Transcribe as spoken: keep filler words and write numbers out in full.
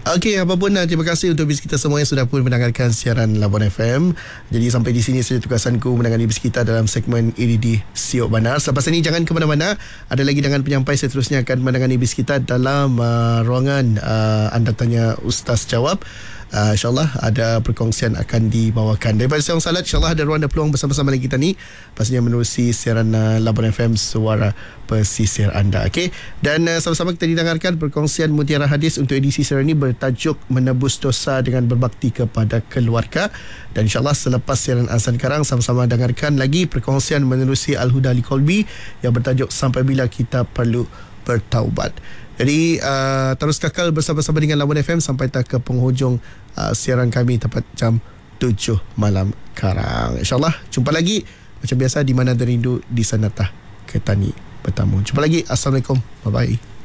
Okey, apapun uh, terima kasih untuk bis kita semua yang sudah pun mendengarkan siaran Labuan F M. Jadi sampai di sini saja tugasanku menangani bis kita dalam segmen Ini di Siok Banar. Selepas ini jangan ke mana-mana. Ada lagi dengan penyampai seterusnya akan menangani bis kita dalam uh, ruangan uh, anda tanya Ustaz jawab. Uh, InsyaAllah ada perkongsian akan dibawakan. Daripada Siang Salat, InsyaAllah ada ruang dan peluang bersama-sama lagi kita ni. Pastinya menerusi siaran uh, Labuan F M, suara pesisir anda. Okay? Dan uh, sama-sama kita didengarkan perkongsian Mutiara Hadis untuk edisi siaran ini bertajuk Menebus Dosa dengan Berbakti kepada Keluarga. Dan insyaAllah selepas siaran Azan Karang, sama-sama dengarkan lagi perkongsian menerusi Al-Huda Li Kolbi yang bertajuk Sampai Bila Kita Perlu Bertaubat. Jadi uh, terus kekal bersama-sama dengan Labuan F M sampai tak ke penghujung uh, siaran kami tepat jam tujuh malam karang. InsyaAllah jumpa lagi macam biasa di mana ada rindu di sana tah ketani bertamu. Jumpa lagi. Assalamualaikum. Bye-bye.